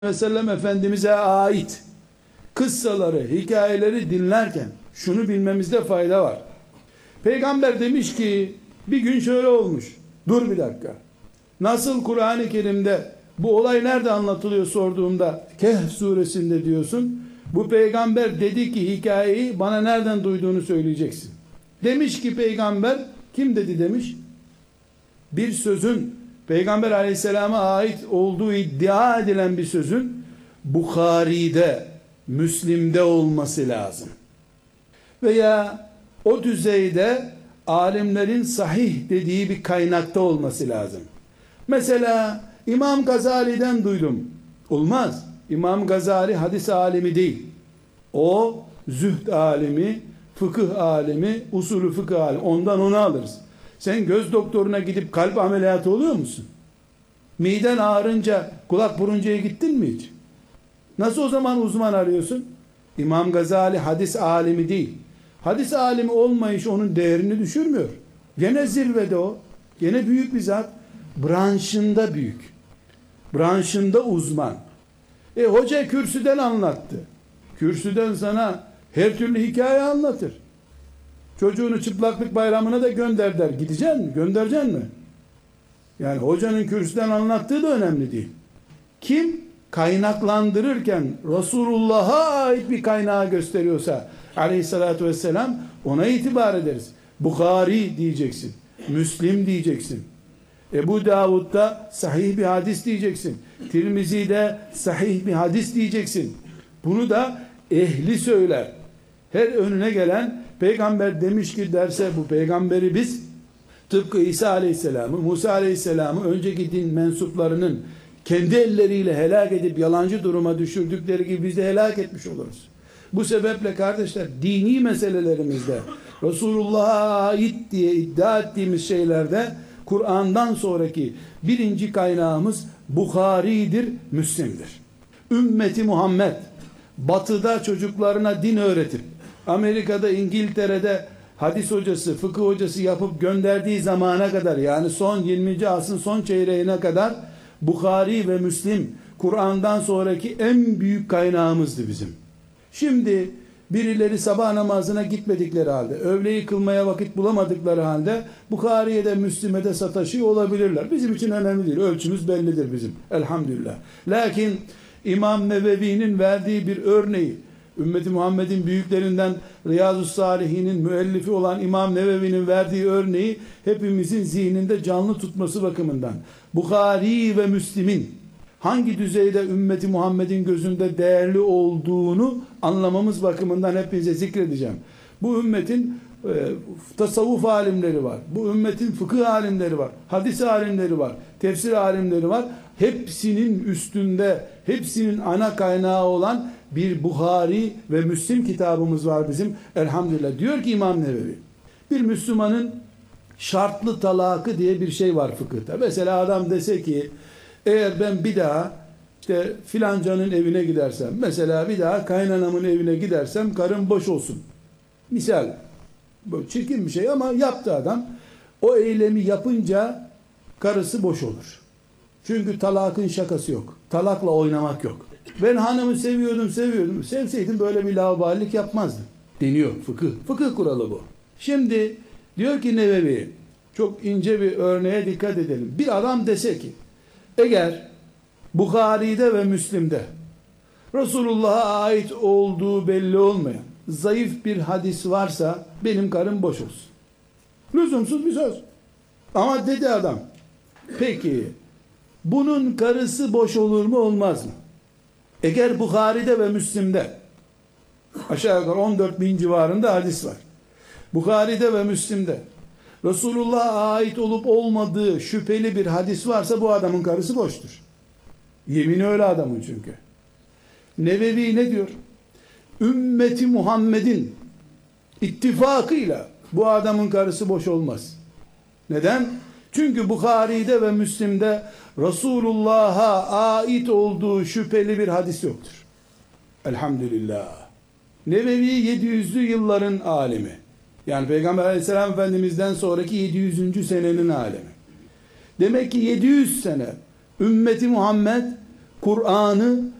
ve sellem Efendimiz'e ait kıssaları, hikayeleri dinlerken şunu bilmemizde fayda var. Peygamber demiş ki bir gün şöyle olmuş. Dur bir dakika. Nasıl Kur'an-ı Kerim'de bu olay nerede anlatılıyor sorduğumda Kehf suresinde diyorsun. Bu peygamber dedi ki hikayeyi bana nereden duyduğunu söyleyeceksin. Demiş ki peygamber, kim dedi demiş? Bir sözün Peygamber aleyhisselama ait olduğu iddia edilen bir sözün Bukhari'de, Müslim'de olması lazım. Veya o düzeyde alimlerin sahih dediği bir kaynakta olması lazım. Mesela İmam Gazali'den duydum. Olmaz. İmam Gazali hadis alimi değil. O zühd alimi, fıkıh alimi, usulü fıkıh alimi. Ondan onu alırız. Sen göz doktoruna gidip kalp ameliyatı oluyor musun? Miden ağrınca kulak buruncuya gittin mi hiç? Nasıl o zaman uzman arıyorsun? İmam Gazali hadis alimi değil. Hadis alimi olmayış onun değerini düşürmüyor. Gene zirvede o. Gene büyük bir zat. Branşında büyük. Branşında uzman. Hoca kürsüden anlattı. Kürsüden sana her türlü hikaye anlatır. Çocuğunu çıplaklık bayramına da gönder der. Gideceksin mi? Göndereceksin mi? Yani hocanın kürsüden anlattığı da önemli değil. Kim kaynaklandırırken Resulullah'a ait bir kaynağı gösteriyorsa aleyhissalatü vesselam ona itibar ederiz. Bukhari diyeceksin. Müslim diyeceksin. Ebu Davud'da sahih bir hadis diyeceksin. Tirmizi'de sahih bir hadis diyeceksin. Bunu da ehli söyler. Her önüne gelen peygamber demiş ki derse bu peygamberi biz tıpkı İsa aleyhisselamı, Musa aleyhisselamı önceki din mensuplarının kendi elleriyle helak edip yalancı duruma düşürdükleri gibi biz de helak etmiş oluruz. Bu sebeple kardeşler dini meselelerimizde Resulullah'a ait diye iddia ettiğimiz şeylerde Kur'an'dan sonraki birinci kaynağımız Bukhari'dir, Müslim'dir. Ümmeti Muhammed batıda çocuklarına din öğretip Amerika'da, İngiltere'de hadis hocası, fıkıh hocası yapıp gönderdiği zamana kadar yani son 20. asrın son çeyreğine kadar Bukhari ve Müslim Kur'an'dan sonraki en büyük kaynağımızdı bizim. Şimdi birileri sabah namazına gitmedikleri halde, öğleyi kılmaya vakit bulamadıkları halde Bukhari'ye de Müslim'e de sataşıyor olabilirler. Bizim için önemli değil. Ölçümüz bellidir bizim. Elhamdülillah. Lakin İmam Nevevi'nin verdiği bir örneği, ümmeti Muhammed'in büyüklerinden Riyazu's-Salihin'in müellifi olan İmam Nevevi'nin verdiği örneği hepimizin zihninde canlı tutması bakımından Bukhari ve Müslim'in hangi düzeyde ümmeti Muhammed'in gözünde değerli olduğunu anlamamız bakımından hepinize zikredeceğim. Bu ümmetin tasavvuf alimleri var. Bu ümmetin fıkıh alimleri var. Hadis alimleri var. Tefsir alimleri var. Hepsinin üstünde, hepsinin ana kaynağı olan bir Bukhari ve Müslim kitabımız var bizim. Elhamdülillah. Diyor ki İmam Nevevi, bir Müslümanın şartlı talakı diye bir şey var fıkıhta. Mesela adam dese ki eğer ben bir daha işte filancanın evine gidersem, mesela bir daha kaynanamın evine gidersem karım boş olsun. Misal, böyle çirkin bir şey ama yaptı adam. O eylemi yapınca karısı boş olur. Çünkü talakın şakası yok. Talakla oynamak yok. Ben hanımı seviyordum. Sevseydim böyle bir laubalilik yapmazdım. Deniyor fıkıh. Fıkıh kuralı bu. Şimdi diyor ki Nevevi, çok ince bir örneğe dikkat edelim. Bir adam dese ki eğer Bukhari'de ve Müslim'de Resulullah'a ait olduğu belli olmayan zayıf bir hadis varsa benim karım boş olsun. Lüzumsuz bir söz. Ama dedi adam, peki bunun karısı boş olur mu olmaz mı? Eğer Bukhari'de ve Müslim'de aşağı yukarı 14.000 civarında hadis var. Bukhari'de ve Müslim'de Resulullah'a ait olup olmadığı şüpheli bir hadis varsa bu adamın karısı boştur. Yemini öyle adamın çünkü. Nevevi ne diyor? Ümmeti Muhammed'in ittifakıyla bu adamın karısı boş olmaz. Neden? Çünkü Bukhari'de ve Müslim'de Resulullah'a ait olduğu şüpheli bir hadis yoktur. Elhamdülillah. Nevevi 700'lü yılların alimi. Yani Peygamber Aleyhisselam Efendimiz'den sonraki 700. senenin alemi. Demek ki 700 sene ümmeti Muhammed Kur'an'ı